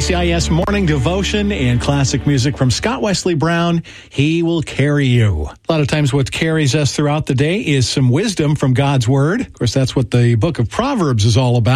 KCIS Morning Devotion and classic music from Scott Wesley Brown, He Will Carry You. A lot of times what carries us throughout the day is some wisdom from God's Word. Of course, that's what the book of Proverbs is all about.